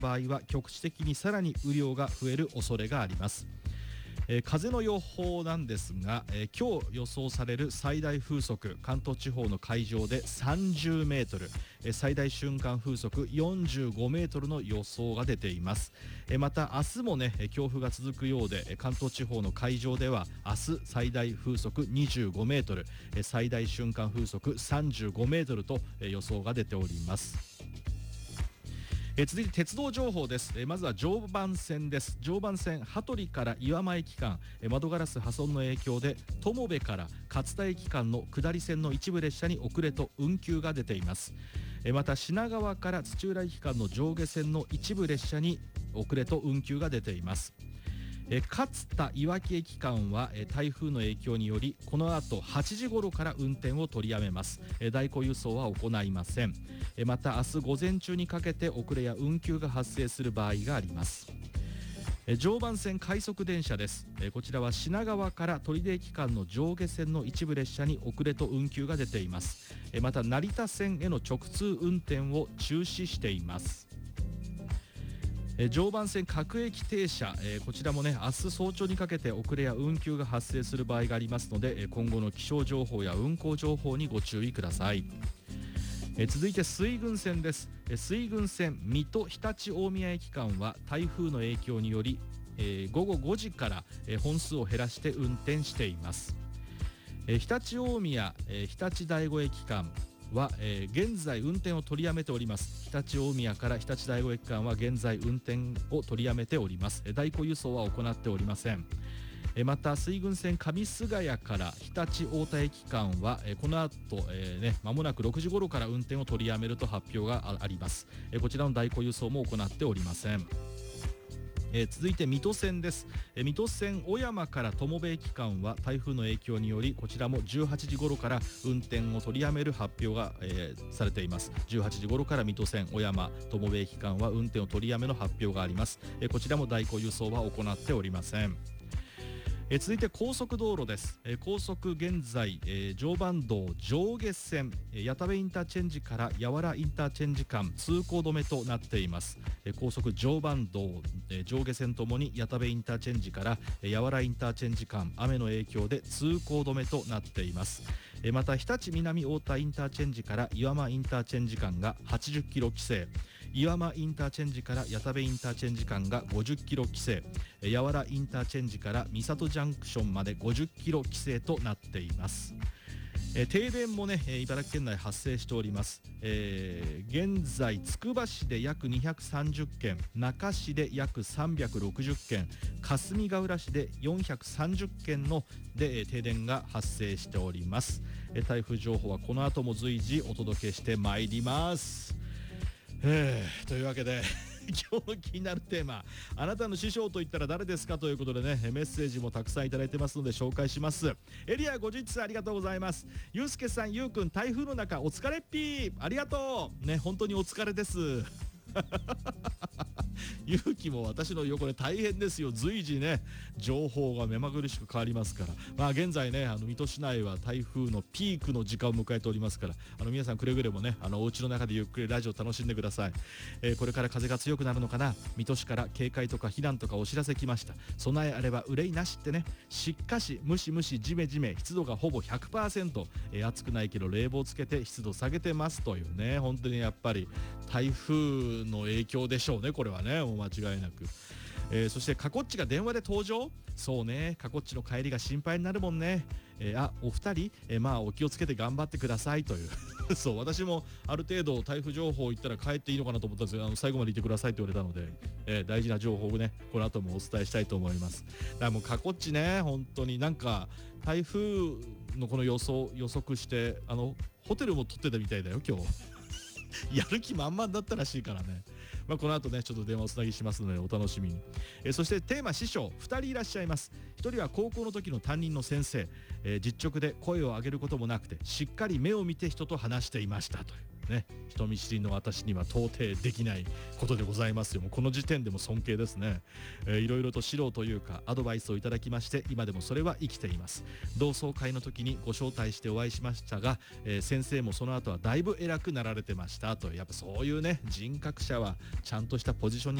場合は局地的にさらに雨量が増える恐れがあります。風の予報なんですが、今日予想される最大風速、関東地方の海上で30メートル、最大瞬間風速45メートルの予想が出ています。また明日もね強風が続くようで、関東地方の海上では明日最大風速25メートル、最大瞬間風速35メートルと予想が出ております。続いて鉄道情報です。まずは常磐線です。常磐線羽鳥から岩間駅間、窓ガラス破損の影響で友部から勝田駅間の下り線の一部列車に遅れと運休が出ています。また品川から土浦駅間の上下線の一部列車に遅れと運休が出ています。勝田いわき駅間は台風の影響によりこの後8時頃から運転を取りやめます。代行輸送は行いません。また明日午前中にかけて遅れや運休が発生する場合があります。常磐線快速電車です。こちらは品川から取手駅間の上下線の一部列車に遅れと運休が出ています。また成田線への直通運転を中止しています。常磐線各駅停車、こちらもね明日早朝にかけて遅れや運休が発生する場合がありますので、今後の気象情報や運行情報にご注意ください。続いて水郡線です。水郡線水戸常陸大宮駅間は台風の影響により、午後5時から本数を減らして運転しています。常陸大宮、日立第五駅間は、現在運転を取りやめております。常陸大宮から日立第五駅間は現在運転を取りやめております。代行輸送は行っておりません。また水郡線上菅谷から日立太田駅間はこの後間もなく6時頃から運転を取りやめると発表があります。こちらの代行輸送も行っておりません。続いて水戸線です。水戸線小山から友部駅間は台風の影響によりこちらも18時頃から運転を取りやめる発表が、されています。18時頃から水戸線小山友部駅間は運転を取りやめの発表があります。こちらも代行輸送は行っておりません。続いて高速道路です。高速現在、常磐道上下線谷田部インターチェンジから八原インターチェンジ間通行止めとなっています。高速常磐道、上下線ともに谷田部インターチェンジから八原インターチェンジ間雨の影響で通行止めとなっています。また日立南太田インターチェンジから岩間インターチェンジ間が80キロ規制、岩間インターチェンジから谷田部インターチェンジ間が50キロ規制、八原インターチェンジから三郷ジャンクションまで50キロ規制となっています。停電もね茨城県内発生しております。現在つくば市で約230件、那珂市で約360件、霞ヶ浦市で430件ので停電が発生しております。台風情報はこの後も随時お届けしてまいります。というわけで今日の気になるテーマ、あなたの師匠と言ったら誰ですかということでねメッセージもたくさんいただいてますので紹介します。エリア51さんありがとうございます。ゆうすけさん、ゆうくん台風の中お疲れっぴー、ありがとうね、本当にお疲れです勇気も私の横で大変ですよ。随時ね情報が目まぐるしく変わりますから、現在ね水戸市内は台風のピークの時間を迎えておりますから、皆さんくれぐれもねお家の中でゆっくりラジオ楽しんでください。これから風が強くなるのかな。水戸市から警戒とか避難とかお知らせ来ました。備えあれば憂いなしってね。しかしムシムシジメジメ、湿度がほぼ 100%、暑くないけど冷房つけて湿度下げてますというね、本当にやっぱり台風の影響でしょうね、これはねもう間違いなく。そしてかこっちが電話で登場。そうね、かこっちの帰りが心配になるもんね。お二人、お気をつけて頑張ってくださいというそう、私もある程度台風情報言ったら帰っていいのかなと思ったんですけど、最後までいてくださいって言われたので、大事な情報をねこの後もお伝えしたいと思います。だからもうかこっちね、本当になんか台風のこの予測してホテルも取ってたみたいだよ今日やる気満々だったらしいからね。この後ねちょっと電話をつなぎしますのでお楽しみに。そしてテーマ師匠2人いらっしゃいます。1人は高校の時の担任の先生、実直で声を上げることもなくてしっかり目を見て人と話していましたというね、人見知りの私には到底できないことでございますよ。もうこの時点でも尊敬ですね。いろいろと指導というかアドバイスをいただきまして、今でもそれは生きています。同窓会の時にご招待してお会いしましたが、先生もその後はだいぶ偉くなられてましたと。やっぱそういうね、人格者はちゃんとしたポジションに